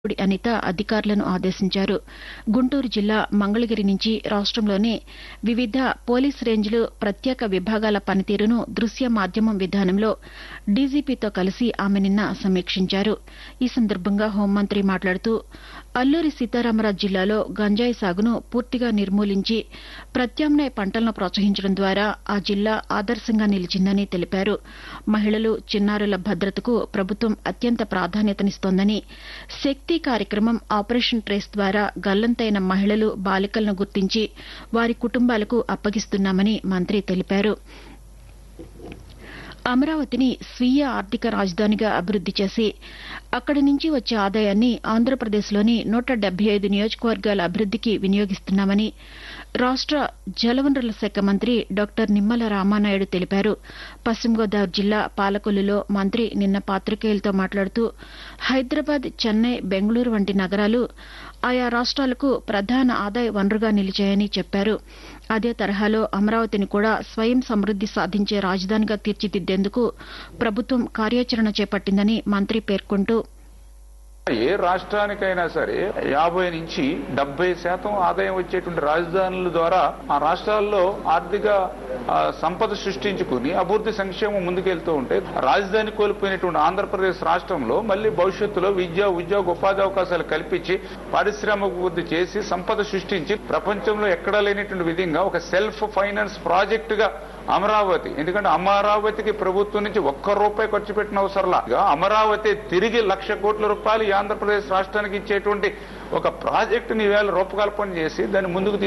అనిత అధికారులను ఆదేశించారు. గుంటూరు జిల్లా మంగళగిరి నుంచి రాష్టంలోని వివిధ పోలీస్ రేంజ్లు ప్రత్యేక విభాగాల పనితీరును దృశ్య మాధ్యమం విధానంలో డీజీపీతో కలిసి ఆమె నిన్న సమీక్షించారు. ఈ సందర్భంగా హోంమంత్రి మాట్లాడుతూ అల్లూరి సీతారామరాజు జిల్లాలో గంజాయి సాగును పూర్తిగా నిర్మూలించి ప్రత్యామ్నాయ పంటలను ప్రోత్సహించడం ద్వారా ఆ జిల్లా ఆదర్శంగా నిలిచిందని తెలిపారు. మహిళలు, చిన్నారుల భద్రతకు ప్రభుత్వం అత్యంత ప్రాధాన్యతనిస్తోందని, శక్తి కార్యక్రమం, ఆపరేషన్ ట్రేస్ ద్వారా గల్లంతైన మహిళలు, బాలికలను గుర్తించి వారి కుటుంబాలకు అప్పగిస్తున్నామని మంత్రి తెలిపారు. అమరావతిని స్వీయ ఆర్థిక రాజధానిగా అభివృద్ది చేసి అక్కడి నుంచి వచ్చే ఆదాయాన్ని ఆంధ్రప్రదేశ్లోని 175 నియోజకవర్గాల అభివృద్దికి వినియోగిస్తున్నామని రాష్ట జలవనరుల శాఖ మంత్రి డాక్టర్ నిమ్మల రామానాయుడు తెలిపారు. పశ్చిమ గోదావరి జిల్లా పాలకొల్లులో మంత్రి నిన్న పాతికేయులతో మాట్లాడుతూ హైదరాబాద్, చెన్నై, బెంగళూరు వంటి నగరాలు ఆయా రాష్ట్రాలకు ప్రధాన ఆదాయ వనరుగా నిలిచాయని చెప్పారు. అదే తరహాలో అమరావతిని కూడా స్వయం సమృద్ది సాధించే రాజధానిగా తీర్చిదిద్దేందుకు ప్రభుత్వం కార్యాచరణ చేపట్టిందని మంత్రి పేర్కొంటూ ఏ రాష్ట్రానికైనా సరే 50 నుంచి 70% ఆదాయం వచ్చేటువంటి రాజధానుల ద్వారా ఆ రాష్ట్రాల్లో ఆర్థిక సంపద సృష్టించుకుని అభివృద్ధి సంక్షేమం ముందుకెళ్తూ ఉంటే రాజధాని కోల్పోయినటువంటి ఆంధ్రప్రదేశ్ రాష్ట్రంలో మళ్లీ భవిష్యత్తులో విద్య, ఉద్యోగ, ఉపాధి అవకాశాలు కల్పించి పారిశ్రామిక అభివృద్ధి చేసి సంపద సృష్టించి ప్రపంచంలో ఎక్కడా లేనటువంటి విధంగా ఒక సెల్ఫ్ ఫైనాన్స్ ప్రాజెక్ట్ గా అమరావతి, ఎందుకంటే అమరావతికి ప్రభుత్వం నుంచి ₹1 ఖర్చు పెట్టిన అవసరంలా అమరావతి తిరిగి ₹1,00,000 కోట్ల ఈ ఆంధ్రప్రదేశ్ రాష్ట్రానికి ఇచ్చేటువంటి ఒక ప్రాజెక్టుని ఈవేళ రూపకల్పన చేసి దాన్ని ముందుకు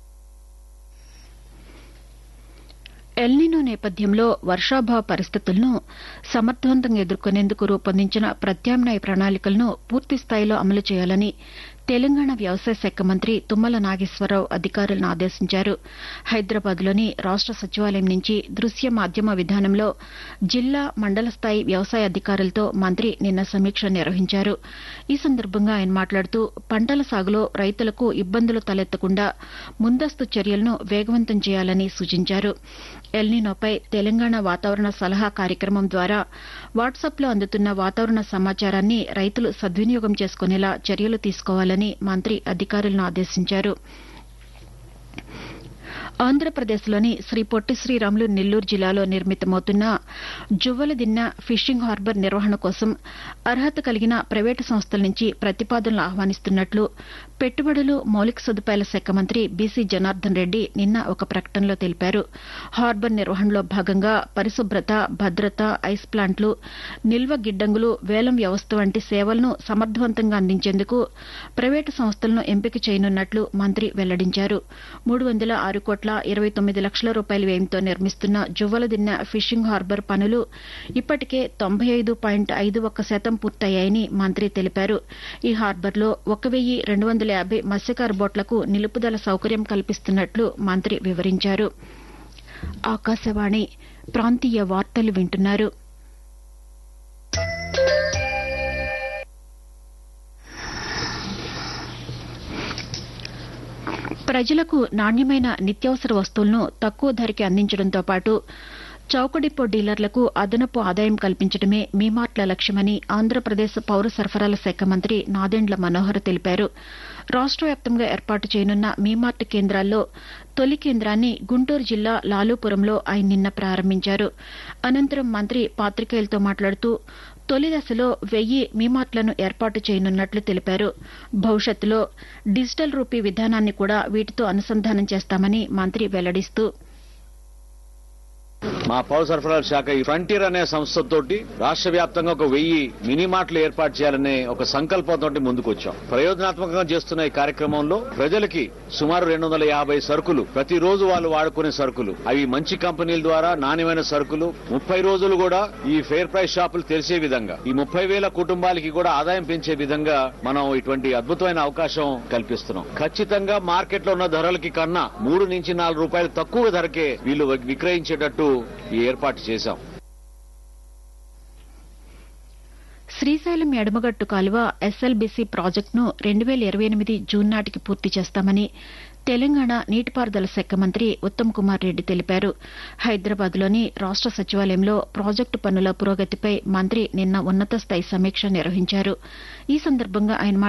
ఎల్నినో నేపథ్యంలో వర్షాభావ పరిస్థితులను సమర్థవంతంగా ఎదుర్కొనేందుకు రూపొందించిన ప్రత్యామ్నాయ ప్రణాళికలను పూర్తిస్థాయిలో అమలు చేయాలని తెలంగాణ వ్యవసాయ శాఖ మంత్రి తుమ్మల నాగేశ్వరరావు అధికారులను ఆదేశించారు. హైదరాబాద్లోని రాష్ట సచివాలయం నుంచి దృశ్య మాధ్యమ విధానంలో జిల్లా, మండల స్థాయి వ్యవసాయ అధికారులతో మంత్రి నిన్న సమీక్ష నిర్వహించారు. ఈ సందర్భంగా ఆయన మాట్లాడుతూ పంటల సాగులో రైతులకు ఇబ్బందులు తలెత్తకుండా ముందస్తు చర్యలను వేగవంతం చేయాలని సూచించారు. ఎల్నినోపై తెలంగాణ వాతావరణ సలహా కార్యక్రమం ద్వారా వాట్సాప్లో అందుతున్న వాతావరణ సమాచారాన్ని రైతులు సద్వినియోగం చేసుకునేలా చర్యలు తీసుకోవాలని మంత్రి అధికారులను ఆదేశించారు. ఆంధ్రప్రదేశ్లోని శ్రీ పొట్టి శ్రీరాములు నెల్లూరు జిల్లాలో నిర్మితమవుతున్న జువ్వలదిన్నె ఫిషింగ్ హార్బర్ నిర్వహణ కోసం అర్హత కలిగిన ప్రైవేటు సంస్థల నుంచి ప్రతిపాదనలు ఆహ్వానిస్తున్నట్లు పెట్టుబడులు, మౌలిక సదుపాయాల శాఖ మంత్రి బీసీ జనార్దన్ రెడ్డి నిన్న ఒక ప్రకటనలో తెలిపారు. హార్బర్ నిర్వహణలో భాగంగా పరిశుభ్రత, భద్రత, ఐస్ ప్లాంట్లు, నిల్వ గిడ్డంగులు, వేలం వ్యవస్థ వంటి సేవలను సమర్థవంతంగా అందించేందుకు ప్రైవేటు సంస్థలను ఎంపిక చేయనున్నట్లు మంత్రి వెల్లడించారు. 306,29 లక్షల రూపాయల వ్యయంతో నిర్మిస్తున్న జువ్వలదిన్నె ఫిషింగ్ హార్బర్ పనులు ఇప్పటికే 95.51% పూర్తయ్యాయని మంత్రి తెలిపారు. ఈ హార్బర్లో 1,250 మత్స్యకార బోట్లకు నిలుపుదల సౌకర్యం కల్పిస్తున్నట్లు మంత్రి వివరించారు. ఆకాశవాణి ప్రాంతీయ వార్తలు వింటున్నారు. ప్రజలకు నాణ్యమైన నిత్యావసర వస్తువులను తక్కువ ధరకి అందించడంతో పాటు చౌక డిపో డీలర్లకు అదనపు ఆదాయం కల్పించడమే మీమార్ట్ల లక్ష్యమని ఆంధ్రప్రదేశ్ పౌర సరఫరాల శాఖ మంత్రి నాదెండ్ల మనోహర్ తెలిపారు. రాష్ట వ్యాప్తంగా ఏర్పాటు చేయనున్న మీమార్ట్ కేంద్రాల్లో తొలి కేంద్రాన్ని గుంటూరు జిల్లా లాలూపురంలో ఆయన నిన్న ప్రారంభించారు. అనంతరం మంత్రి పాతికేయులతో మాట్లాడుతూ తొలి దశలో 1000 మీమార్ట్లను ఏర్పాటు చేయనున్నట్లు తెలిపారు. భవిష్యత్తులో డిజిటల్ రూపీ విధానాన్ని కూడా వీటితో అనుసంధానం చేస్తామని మంత్రి వెల్లడిస్తూ మా పౌర సరఫరాల శాఖ ఈ ఫ్రంటియర్ అనే సంస్థతోటి రాష్ట్ర వ్యాప్తంగా ఒక 1000 మినీ మార్ట్లు ఏర్పాటు చేయాలనే ఒక సంకల్పంతో ముందుకొచ్చాం. ప్రయోజనాత్మకంగా చేస్తున్న ఈ కార్యక్రమంలో ప్రజలకి సుమారు 250 సరుకులు, ప్రతిరోజు వాళ్ళు వాడుకునే సరుకులు, అవి మంచి కంపెనీల ద్వారా నాణ్యమైన సరుకులు 30 రోజులు కూడా ఈ ఫెయిర్ ప్రైస్ షాపులు తెరిచే విధంగా, ఈ 30,000 కుటుంబాలకి కూడా ఆదాయం పెంచే విధంగా మనం ఇటువంటి అద్భుతమైన అవకాశం కల్పిస్తున్నాం. ఖచ్చితంగా మార్కెట్ లో ఉన్న ధరలకి కన్నా 3 నుంచి 4 రూపాయలు తక్కువ ధరకే వీళ్ళు విక్రయించేటట్టు ఈ ఏర్పాటు చేశాం. శ్రీశైలం ఎడమగట్టు కాలువ ఎస్ఎల్బీసీ ప్రాజెక్టును 2028 జూన్ నాటికి పూర్తి చేస్తామని తెలంగాణ నీటిపారుదల శాఖ మంత్రి ఉత్తమ్ కుమార్ రెడ్డి తెలిపారు. హైదరాబాద్లోని రాష్ట సచివాలయంలో ప్రాజెక్టు పనుల పురోగతిపై మంత్రి నిన్న ఉన్నత స్థాయి సమీక్ష నిర్వహించారు. ఈ సందర్భంగా ఆయన